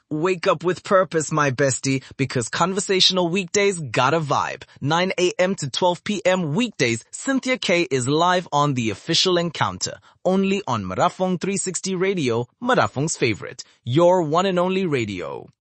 Wake up with purpose, my bestie, because conversational weekdays got a vibe. 9 a.m. to 12 p.m. weekdays, Cynthia K is live on The Official Encounter. Only on Marafong 360 Radio, Marafong's favorite. Your one and only radio.